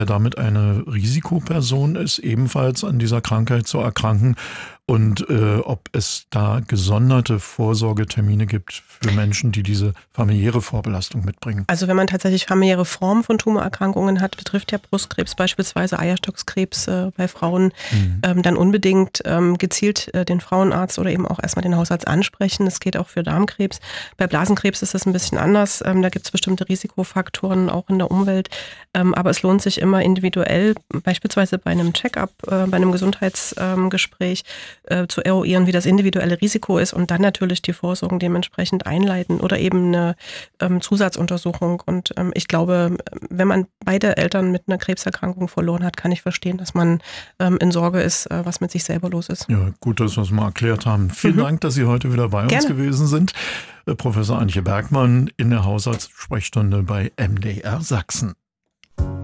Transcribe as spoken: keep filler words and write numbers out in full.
damit eine Risikoperson ist, ebenfalls an dieser Krankheit zu erkranken und äh, ob es da gesonderte Vorsorgetermine gibt für Menschen, die diese familiäre Vorbelastung mitbringen. Also wenn man tatsächlich familiäre Formen von Tumorerkrankungen hat, betrifft ja Brustkrebs beispielsweise Eierstockskrebs äh, bei Frauen, mhm. ähm, dann unbedingt ähm, gezielt äh, den Frauenarzt oder eben auch erstmal den Hausarzt ansprechen. Das geht auch für Darmkrebs. Bei Blasenkrebs ist das ein bisschen anders. Ähm, da gibt es bestimmte Risikofaktoren auch in der Umwelt. Ähm, aber es lohnt sich immer individuell, beispielsweise bei einem Check-up, äh, bei einem Gesundheitsgespräch, äh, zu eruieren, wie das individuelle Risiko ist und dann natürlich die Vorsorgen dementsprechend einleiten oder eben eine ähm, Zusatzuntersuchung. Und ähm, ich glaube, wenn man beide Eltern mit einer Krebserkrankung verloren hat, kann ich verstehen, dass man ähm, in Sorge ist, äh, was mit sich selber los ist. Ja, gut, dass wir es mal erklärt haben. Vielen mhm. Dank, dass Sie heute wieder bei Gerne. uns gewesen sind. Professor Antje Bergmann in der Haushaltssprechstunde bei M D R Sachsen.